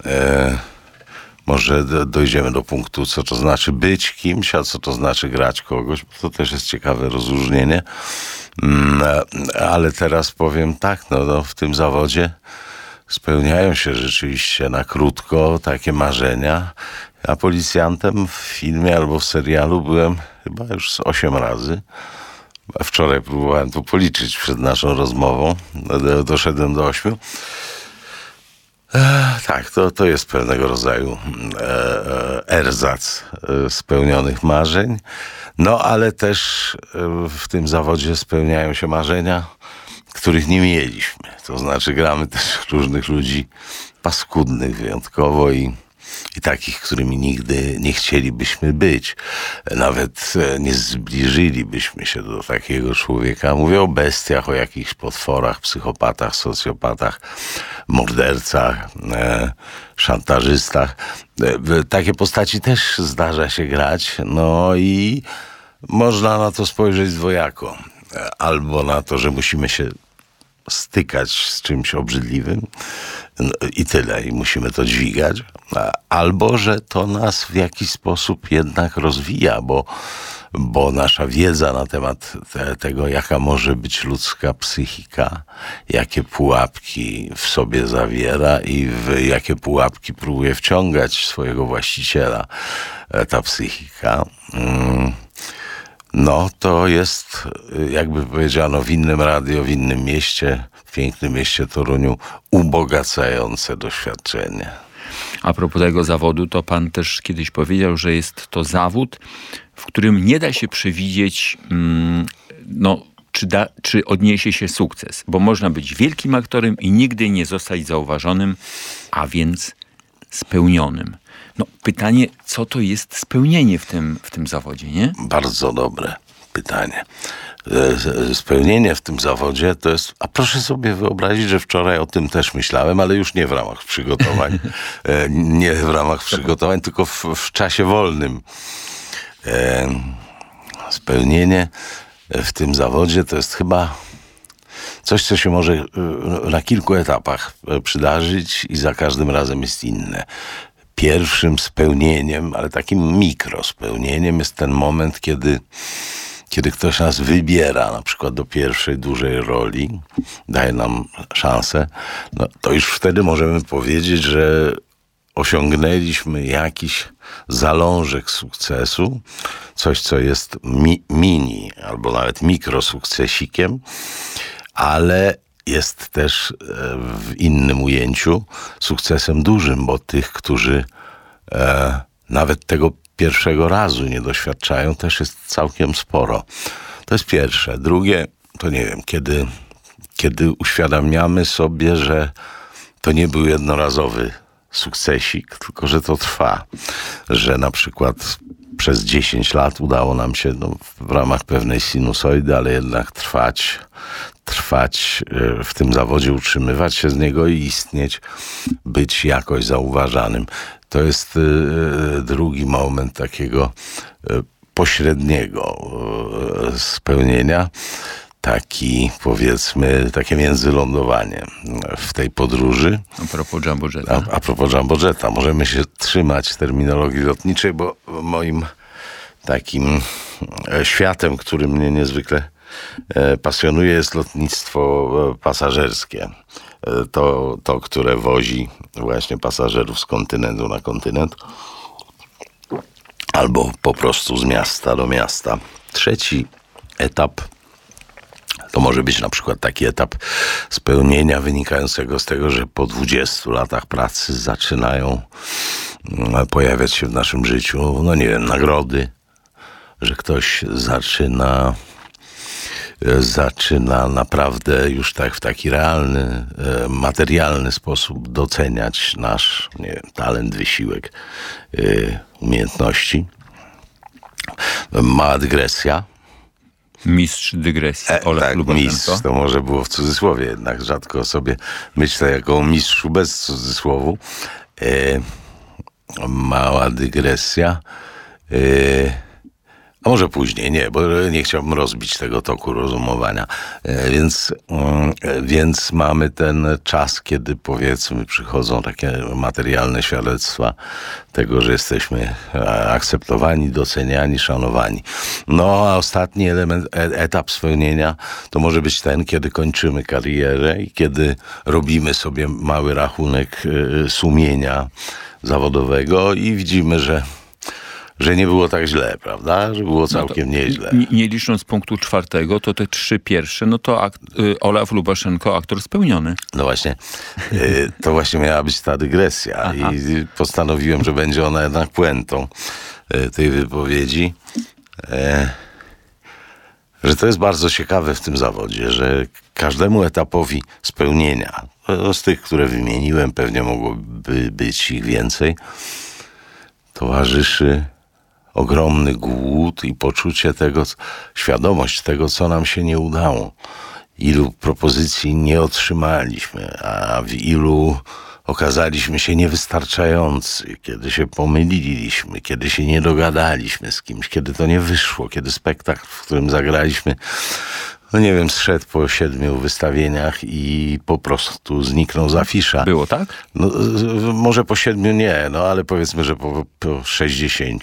Może dojdziemy do punktu, co to znaczy być kimś, a co to znaczy grać kogoś. To też jest ciekawe rozróżnienie. Ale teraz powiem tak, no w tym zawodzie spełniają się rzeczywiście na krótko takie marzenia. Ja policjantem w filmie albo w serialu byłem chyba już z 8 razy. Wczoraj próbowałem to policzyć przed naszą rozmową. Doszedłem do 8. Tak, to jest pewnego rodzaju erzac spełnionych marzeń. No ale też w tym zawodzie spełniają się marzenia, których nie mieliśmy. To znaczy gramy też różnych ludzi paskudnych wyjątkowo i takich, którymi nigdy nie chcielibyśmy być. Nawet nie zbliżylibyśmy się do takiego człowieka. Mówię o bestiach, o jakichś potworach, psychopatach, socjopatach, mordercach, szantażystach. Takie postaci też zdarza się grać. No i można na to spojrzeć dwojako. Albo na to, że musimy się stykać z czymś obrzydliwym i tyle, i musimy to dźwigać, albo że to nas w jakiś sposób jednak rozwija, bo nasza wiedza na temat tego, jaka może być ludzka psychika, jakie pułapki w sobie zawiera i w jakie pułapki próbuje wciągać swojego właściciela ta psychika, no to jest, jakby powiedziano w innym radio, w innym mieście, w pięknym mieście Toruniu, ubogacające doświadczenie. A propos tego zawodu, to pan też kiedyś powiedział, że jest to zawód, w którym nie da się przewidzieć, czy odniesie się sukces. Bo można być wielkim aktorem i nigdy nie zostać zauważonym, a więc spełnionym. No, pytanie, co to jest spełnienie w tym zawodzie, nie? Bardzo dobre pytanie. Spełnienie w tym zawodzie to jest... A proszę sobie wyobrazić, że wczoraj o tym też myślałem, ale już nie w ramach przygotowań. Nie w ramach przygotowań, tylko w czasie wolnym. Spełnienie w tym zawodzie to jest chyba coś, co się może na kilku etapach przydarzyć i za każdym razem jest inne. Pierwszym spełnieniem, ale takim mikrospełnieniem jest ten moment, kiedy ktoś nas wybiera, na przykład do pierwszej dużej roli, daje nam szansę, no to już wtedy możemy powiedzieć, że osiągnęliśmy jakiś zalążek sukcesu, coś, co jest mini albo nawet mikrosukcesikiem, ale jest też w innym ujęciu sukcesem dużym, bo tych, którzy nawet tego pierwszego razu nie doświadczają, też jest całkiem sporo. To jest pierwsze. Drugie, to nie wiem, kiedy uświadamiamy sobie, że to nie był jednorazowy sukcesik, tylko że to trwa. Że na przykład przez 10 lat udało nam się w ramach pewnej sinusoidy, ale jednak trwać w tym zawodzie, utrzymywać się z niego i istnieć, być jakoś zauważanym. To jest drugi moment takiego pośredniego spełnienia. Takie międzylądowanie w tej podróży. A propos Jumbo Jetta. A propos Jumbo Jetta. Możemy się trzymać terminologii lotniczej, bo moim takim światem, który mnie niezwykle pasjonuje, jest lotnictwo pasażerskie. To, które wozi właśnie pasażerów z kontynentu na kontynent. Albo po prostu z miasta do miasta. Trzeci etap to może być na przykład taki etap spełnienia wynikającego z tego, że po 20 latach pracy zaczynają pojawiać się w naszym życiu, nagrody, że ktoś zaczyna naprawdę już tak w taki realny, materialny sposób doceniać nasz, talent, wysiłek, umiejętności. Mała dygresja. Mistrz dygresji. Mistrz, to może było w cudzysłowie, jednak rzadko sobie myślę jako o mistrzu bez cudzysłowu. Mała dygresja. A może później, nie, bo nie chciałbym rozbić tego toku rozumowania. Więc mamy ten czas, kiedy powiedzmy przychodzą takie materialne świadectwa tego, że jesteśmy akceptowani, doceniani, szanowani. No a ostatni etap spełnienia to może być ten, kiedy kończymy karierę i kiedy robimy sobie mały rachunek sumienia zawodowego i widzimy, że nie było tak źle, prawda? Że było całkiem nieźle. Nie licząc punktu 4, to te 3 pierwsze, no to Olaf Lubaszenko, aktor spełniony. No właśnie, to właśnie miała być ta dygresja. Aha. I postanowiłem, że będzie ona jednak puentą tej wypowiedzi. Że to jest bardzo ciekawe w tym zawodzie, że każdemu etapowi spełnienia, z tych, które wymieniłem, pewnie mogłoby być ich więcej, towarzyszy ogromny głód i poczucie tego, świadomość tego, co nam się nie udało. Ilu propozycji nie otrzymaliśmy, a w ilu okazaliśmy się niewystarczający, kiedy się pomyliliśmy, kiedy się nie dogadaliśmy z kimś, kiedy to nie wyszło, kiedy spektakl, w którym zagraliśmy, no nie wiem, zszedł po 7 wystawieniach i po prostu zniknął z afisza. Było tak? No, może po 7 nie, no ale powiedzmy, że po 60.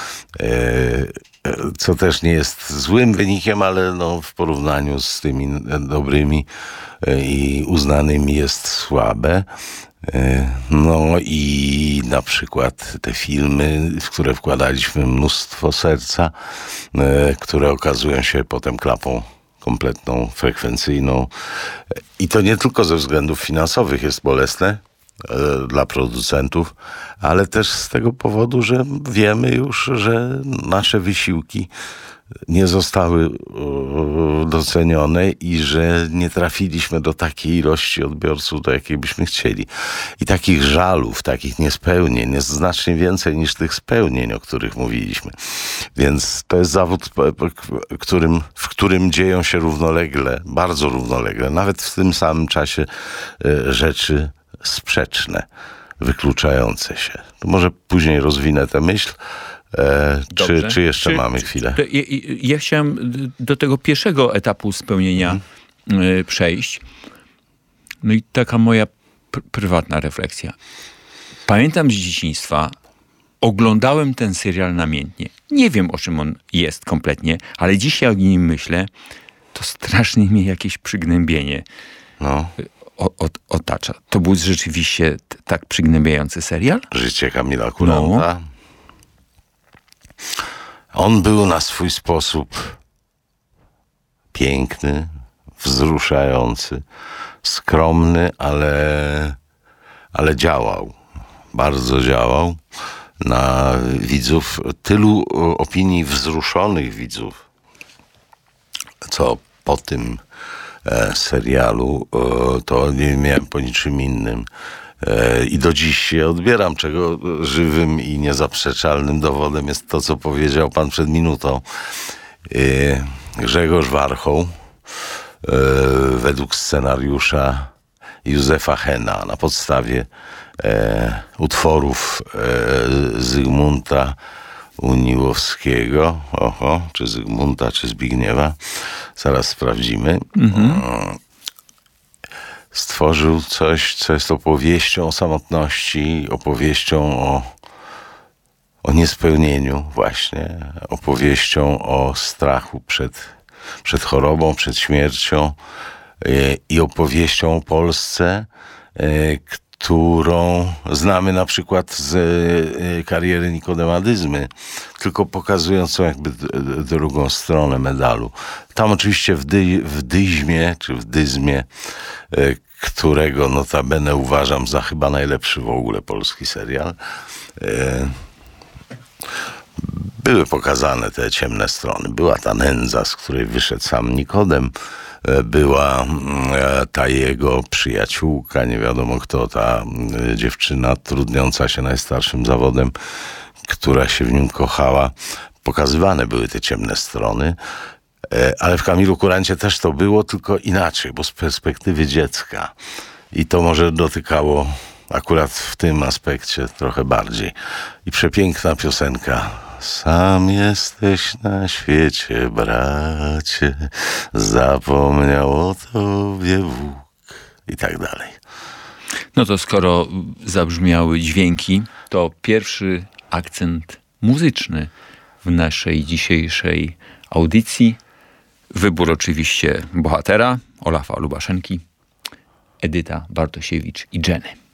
Co też nie jest złym wynikiem, ale no, w porównaniu z tymi dobrymi i uznanymi jest słabe. No i na przykład te filmy, w które wkładaliśmy mnóstwo serca, które okazują się potem klapą kompletną, frekwencyjną. I to nie tylko ze względów finansowych jest bolesne dla producentów, ale też z tego powodu, że wiemy już, że nasze wysiłki nie zostały docenione i że nie trafiliśmy do takiej ilości odbiorców, do jakiej byśmy chcieli. I takich żalów, takich niespełnień jest znacznie więcej niż tych spełnień, o których mówiliśmy. Więc to jest zawód, w którym dzieją się równolegle, bardzo równolegle, nawet w tym samym czasie rzeczy sprzeczne, wykluczające się. To może później rozwinę tę myśl. Czy jeszcze mamy chwilę? Ja chciałem do tego pierwszego etapu spełnienia przejść. No i taka moja prywatna refleksja. Pamiętam z dzieciństwa, oglądałem ten serial namiętnie. Nie wiem, o czym on jest kompletnie, ale dzisiaj o nim myślę, to strasznie mnie jakieś przygnębienie otacza. To był rzeczywiście tak przygnębiający serial? Życie Kamila Kuranta. No. On był na swój sposób piękny, wzruszający, skromny, ale działał. Bardzo działał na widzów. Tylu opinii wzruszonych widzów, co po tym serialu, to nie miałem po niczym innym. I do dziś się odbieram, czego żywym i niezaprzeczalnym dowodem jest to, co powiedział pan przed minutą. Grzegorz Warchoł według scenariusza Józefa Hena na podstawie utworów Zygmunta Uniłowskiego, czy Zygmunta, czy Zbigniewa, zaraz sprawdzimy. Stworzył coś, co jest opowieścią o samotności, opowieścią o niespełnieniu właśnie, opowieścią o strachu przed chorobą, przed śmiercią i opowieścią o Polsce, którą znamy na przykład z kariery Nikodema Dyzmy, tylko pokazującą jakby drugą stronę medalu. Tam oczywiście w Dyzmie, czy w Dyzmie, którego notabene uważam za chyba najlepszy w ogóle polski serial, były pokazane te ciemne strony. Była ta nędza, z której wyszedł sam Nikodem, była ta jego przyjaciółka, nie wiadomo kto, ta dziewczyna trudniąca się najstarszym zawodem, która się w nim kochała. Pokazywane były te ciemne strony, ale w Kamilu Kurancie też to było, tylko inaczej, bo z perspektywy dziecka. I to może dotykało akurat w tym aspekcie trochę bardziej. I przepiękna piosenka Sam jesteś na świecie, bracie, zapomniał o tobie Bóg i tak dalej. No to skoro zabrzmiały dźwięki, to pierwszy akcent muzyczny w naszej dzisiejszej audycji. Wybór oczywiście bohatera, Olafa Lubaszenki, Edyta Bartosiewicz i Jenny.